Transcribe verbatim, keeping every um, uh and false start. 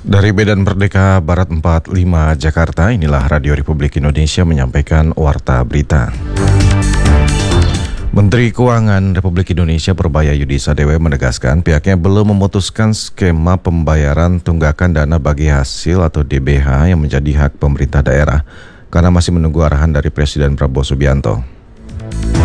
Dari Medan Merdeka Barat empat puluh lima Jakarta, inilah Radio Republik Indonesia menyampaikan Warta Berita. Menteri Keuangan Republik Indonesia Purbaya Yudi Sadewo menegaskan pihaknya belum memutuskan skema pembayaran tunggakan dana bagi hasil atau D B H yang menjadi hak pemerintah daerah karena masih menunggu arahan dari Presiden Prabowo Subianto.